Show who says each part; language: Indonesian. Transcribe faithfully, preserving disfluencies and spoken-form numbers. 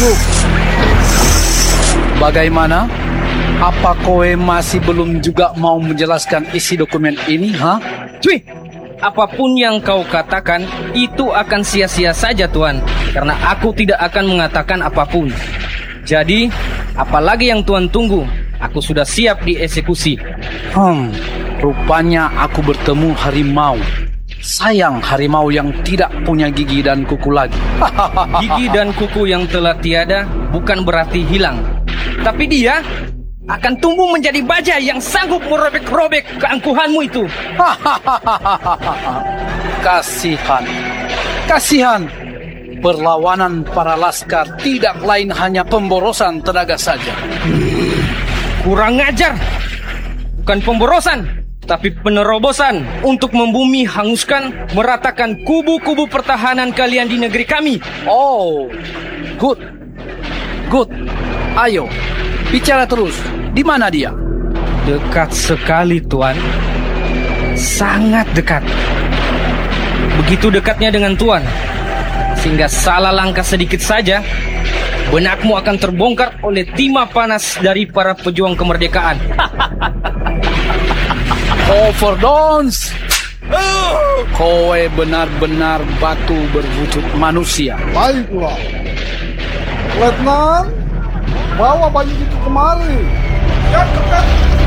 Speaker 1: petunjuk.
Speaker 2: Bagaimana? Apa kowe masih belum juga mau menjelaskan isi dokumen ini, ha?
Speaker 3: Cuy, apapun yang kau katakan itu akan sia-sia saja Tuan, karena aku tidak akan mengatakan apapun. Jadi, apalagi yang Tuan tunggu? Aku sudah siap dieksekusi.
Speaker 2: Hmm, rupanya aku bertemu harimau. Sayang harimau yang tidak punya gigi dan kuku lagi.
Speaker 3: Gigi dan kuku yang telah tiada bukan berarti hilang, tapi dia akan tumbuh menjadi baja yang sanggup merobek-robek keangkuhanmu itu.
Speaker 2: Kasihan, kasihan. Perlawanan para laskar tidak lain hanya pemborosan tenaga saja.
Speaker 3: Kurang ajar. Bukan pemborosan, tapi penerobosan untuk membumi hanguskan, meratakan kubu-kubu pertahanan kalian di negeri kami.
Speaker 2: Oh, good, good. Ayo, bicara terus. Di mana dia?
Speaker 3: Dekat sekali, Tuan. Sangat dekat. Begitu dekatnya dengan Tuan, sehingga salah langkah sedikit saja, benakmu akan terbongkar oleh timah panas dari para pejuang kemerdekaan.
Speaker 2: Overdose. Kowe benar-benar batu berwujud manusia.
Speaker 1: Baiklah. Letnan, bawa bayi itu kemari. Ya, Kapten.